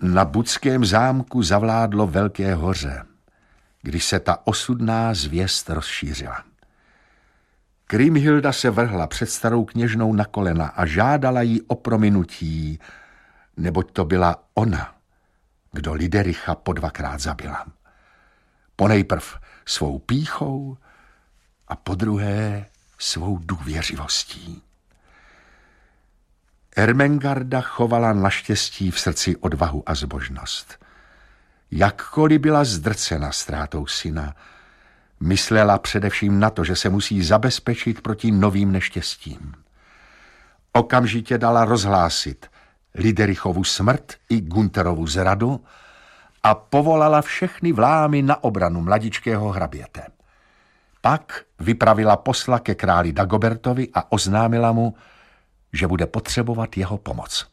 Na Budském zámku zavládlo velké hoře, když se ta osudná zvěst rozšířila. Kriemhilda se vrhla před starou kněžnou na kolena a žádala jí o prominutí, neboť to byla ona, kdo Lidericha po 2krát zabila. Ponejprv svou pýchou a podruhé svou důvěřivostí. Ermengarda chovala naštěstí v srdci odvahu a zbožnost. Jakkoliv byla zdrcena ztrátou syna, myslela především na to, že se musí zabezpečit proti novým neštěstím. Okamžitě dala rozhlásit Liderichovu smrt i Günterovu zradu a povolala všechny vlámy na obranu mladičkého hraběte. Pak vypravila posla ke králi Dagobertovi a oznámila mu, že bude potřebovat jeho pomoc.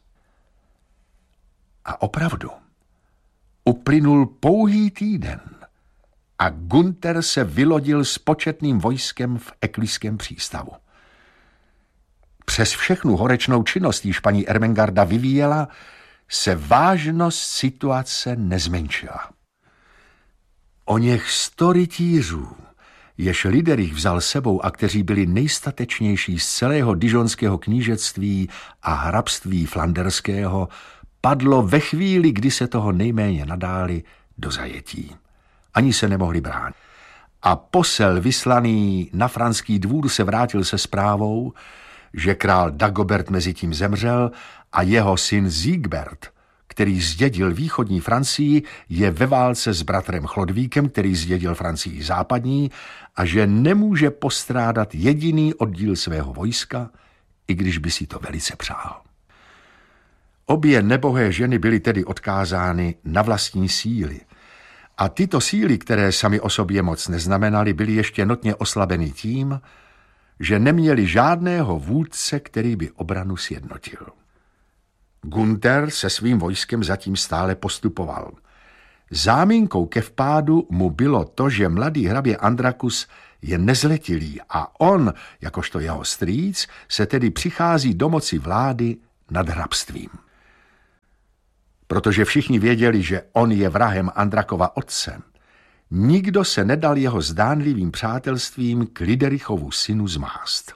A opravdu, uplynul pouhý týden a Günter se vylodil s početným vojskem v Ekliském přístavu. Přes všechnu horečnou činnost, již paní Ermengarda vyvíjela, se vážnost situace nezmenšila. Oněch 100 rytířů, jež Liderich vzal sebou a kteří byli nejstatečnější z celého dižonského knížectví a hrabství flanderského, padlo ve chvíli, kdy se toho nejméně nadáli do zajetí. Ani se nemohli bránit. A posel vyslaný na franský dvůr se vrátil se zprávou, že král Dagobert mezitím zemřel a jeho syn Siegbert, který zdědil východní Francii, je ve válce s bratrem Chlodvíkem, který zdědil Francii západní, a že nemůže postrádat jediný oddíl svého vojska, i když by si to velice přál. Obě nebohé ženy byly tedy odkázány na vlastní síly. A tyto síly, které sami o sobě moc neznamenaly, byly ještě notně oslabeny tím, že neměli žádného vůdce, který by obranu sjednotil. Günter se svým vojskem zatím stále postupoval. Záminkou ke vpádu mu bylo to, že mladý hrabě Andrakus je nezletilý a on, jakožto jeho strýc, se tedy přichází do moci vlády nad hrabstvím. Protože všichni věděli, že on je vrahem Andrakova otce, nikdo se nedal jeho zdánlivým přátelstvím k Liderichovu synu zmást.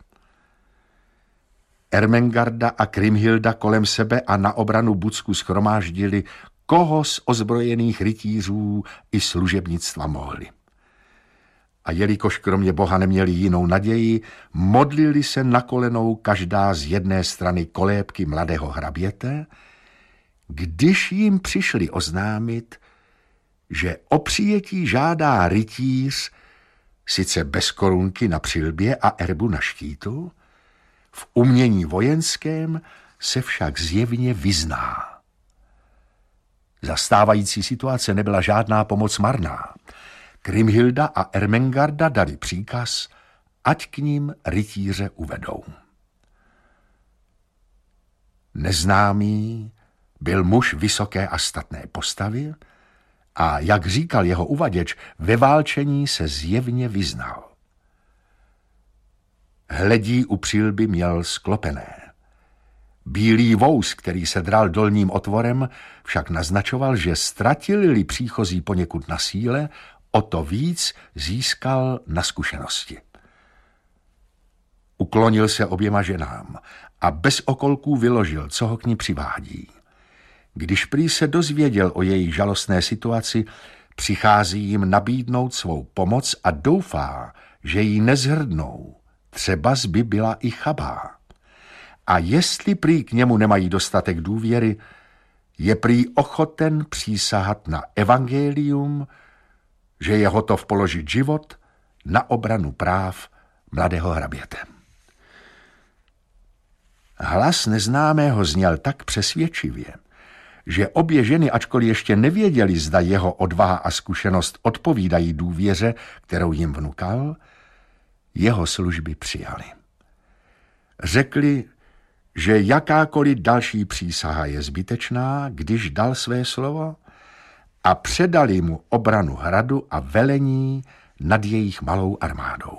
Ermengarda a Kriemhilda kolem sebe a na obranu Budsku shromáždili, koho z ozbrojených rytířů i služebnictva mohli. A jelikož kromě Boha neměli jinou naději, modlili se na kolenou každá z jedné strany kolébky mladého hraběte, když jim přišli oznámit, že o přijetí žádá rytíř, sice bez korunky na přilbě a erbu na štítu, v umění vojenském se však zjevně vyzná. Za stávající situace nebyla žádná pomoc marná. Kriemhilda a Ermengarda dali příkaz, ať k ním rytíře uvedou. Neznámý byl muž vysoké a statné postavy a, jak říkal jeho uvaděč, ve válčení se zjevně vyznal. Hledí u přilby měl sklopené. Bílý vous, který se dral dolním otvorem, však naznačoval, že ztratil-li příchozí poněkud na síle, o to víc získal na zkušenosti. Uklonil se oběma ženám a bez okolků vyložil, co ho k ní přivádí. Když prý se dozvěděl o její žalostné situaci, přichází jim nabídnout svou pomoc a doufá, že ji nezhrdnou, třeba by byla i chabá. A jestli prý k němu nemají dostatek důvěry, je prý ochoten přísahat na evangelium, že je hotov položit život na obranu práv mladého hraběte. Hlas neznámého zněl tak přesvědčivě, že obě ženy, ačkoliv ještě nevěděli, zda jeho odvaha a zkušenost odpovídají důvěře, kterou jim vnukal, jeho služby přijali. Řekli, že jakákoliv další přísaha je zbytečná, když dal své slovo, a předali mu obranu hradu a velení nad jejich malou armádou.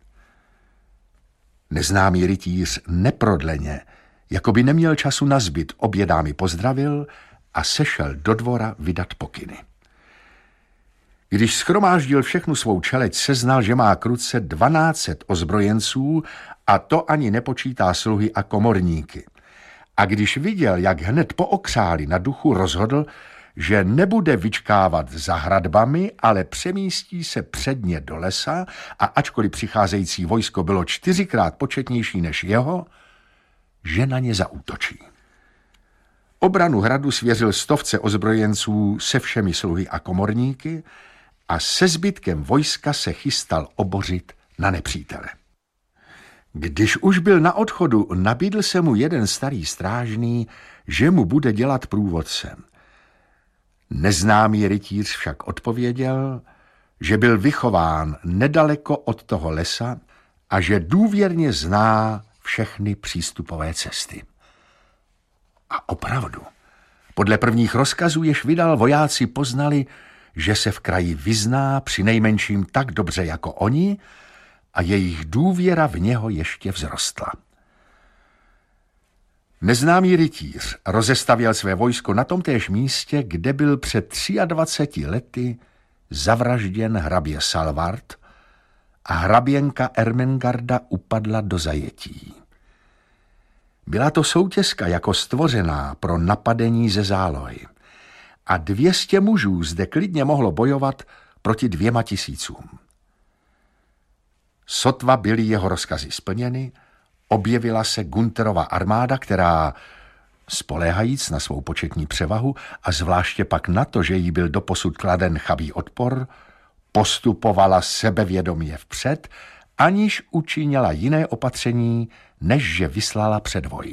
Neznámý rytíř neprodleně, jako by neměl času na zbyt, obě dámy pozdravil a sešel do dvora vydat pokyny. Když shromáždil všechnu svou čeleť, seznal, že má k ruce 1200 ozbrojenců a to ani nepočítá sluhy a komorníky. A když viděl, jak hned pookřáli na duchu, rozhodl, že nebude vyčkávat za hradbami, ale přemístí se předně do lesa a ačkoliv přicházející vojsko bylo 4krát početnější než jeho, že na ně zaútočí. Obranu hradu svěřil 100 ozbrojenců se všemi sluhy a komorníky a se zbytkem vojska se chystal obořit na nepřítele. Když už byl na odchodu, nabídl se mu jeden starý strážný, že mu bude dělat průvodcem. Neznámý rytíř však odpověděl, že byl vychován nedaleko od toho lesa a že důvěrně zná všechny přístupové cesty. A opravdu, podle prvních rozkazů, jež vydal, vojáci poznali, že se v kraji vyzná přinejmenším tak dobře jako oni a jejich důvěra v něho ještě vzrostla. Neznámý rytíř rozestavěl své vojsko na tomtéž místě, kde byl před 23 lety zavražděn hrabě Salvard a hraběnka Ermengarda upadla do zajetí. Byla to soutězka jako stvořená pro napadení ze zálohy a 200 mužů zde klidně mohlo bojovat proti 2000. Sotva byly jeho rozkazy splněny, objevila se Guntherova armáda, která, spoléhajíc na svou početní převahu a zvláště pak na to, že jí byl doposud kladen chabý odpor, postupovala sebevědomě vpřed, aniž učinila jiné opatření, než že vyslala předvoj.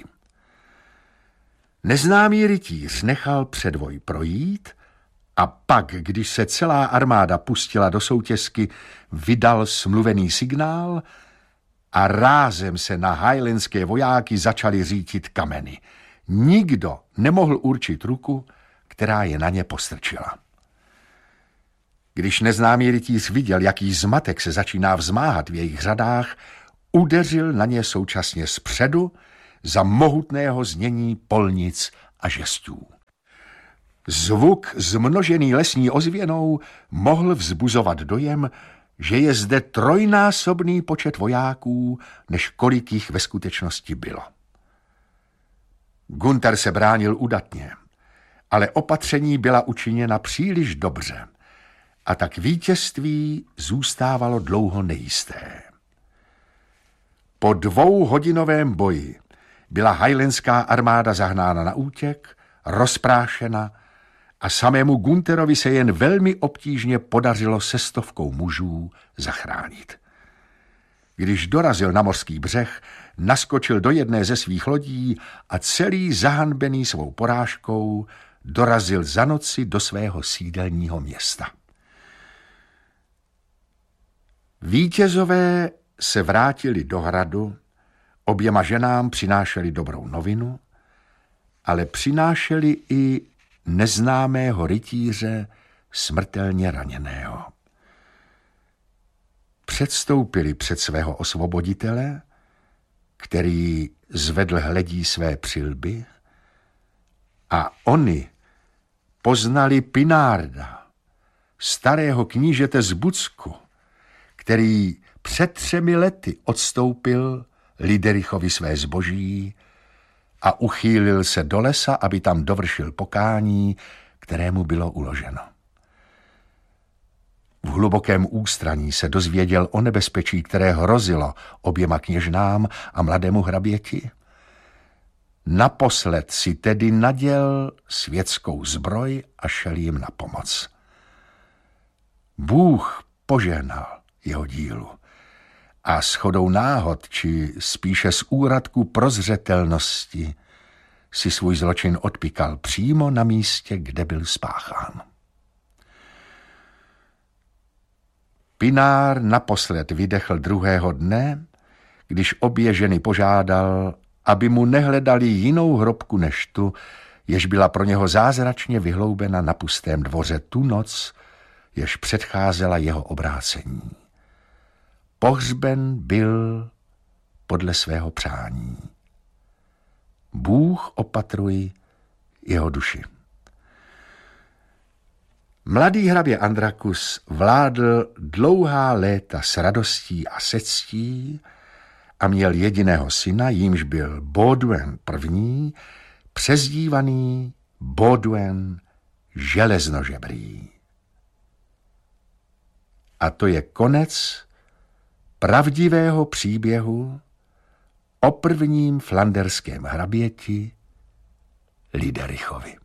Neznámý rytíř nechal předvoj projít a pak, když se celá armáda pustila do soutězky, vydal smluvený signál a rázem se na highlandské vojáky začaly řítit kameny. Nikdo nemohl určit ruku, která je na ně postrčila. Když neznámý rytíř viděl, jaký zmatek se začíná vzmáhat v jejich řadách, udeřil na ně současně zpředu za mohutného znění polnic a žestů. Zvuk zmnožený lesní ozvěnou mohl vzbuzovat dojem, že je zde trojnásobný počet vojáků, než kolik jich ve skutečnosti bylo. Gunther se bránil udatně, ale opatření byla učiněna příliš dobře a tak vítězství zůstávalo dlouho nejisté. Po 2hodinovém boji byla highlandská armáda zahnána na útěk, rozprášena a samému Guntherovi se jen velmi obtížně podařilo se 100 mužů zachránit. Když dorazil na mořský břeh, naskočil do jedné ze svých lodí a celý zahanbený svou porážkou dorazil za noci do svého sídelního města. Vítězové se vrátili do hradu, oběma ženám přinášeli dobrou novinu, ale přinášeli i neznámého rytíře smrtelně raněného. Předstoupili před svého osvoboditele, který zvedl hledí své přilby, a oni poznali Pinarda, starého knížete z Bucku, který před 3 lety odstoupil Liderichovi své zboží a uchýlil se do lesa, aby tam dovršil pokání, kterému bylo uloženo. V hlubokém ústraní se dozvěděl o nebezpečí, které hrozilo oběma kněžnám a mladému hraběti. Naposled si tedy naděl světskou zbroj a šel jim na pomoc. Bůh požehnal jeho dílu a shodou náhod, či spíše z úradku prozřetelnosti, si svůj zločin odpíkal přímo na místě, kde byl spáchán. Pinár naposled vydechl 2. dne, když obě ženy požádal, aby mu nehledali jinou hrobku než tu, jež byla pro něho zázračně vyhloubena na pustém dvoře tu noc, jež předcházela jeho obrácení. Pohřben byl podle svého přání. Bůh opatruj jeho duši. Mladý hrabě Andrakus vládl dlouhá léta s radostí a se ctí a měl jediného syna, jímž byl Baudouin I., přezdívaný Baudouin železnožebrý. A to je konec pravdivého příběhu o prvním flanderském hraběti Liderichovi.